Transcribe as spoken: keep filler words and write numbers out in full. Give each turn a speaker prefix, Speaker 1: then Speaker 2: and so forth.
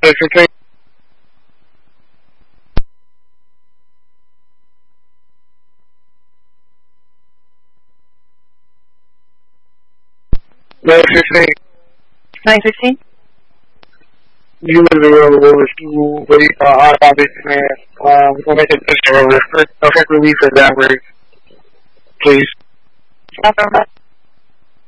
Speaker 1: fifteen. nine fifteen.
Speaker 2: nine fifteen?
Speaker 1: You in the room with you, wait, uh, I got this man. Um, we'll make it this way. Perfect relief for that way. Please.
Speaker 2: Stop,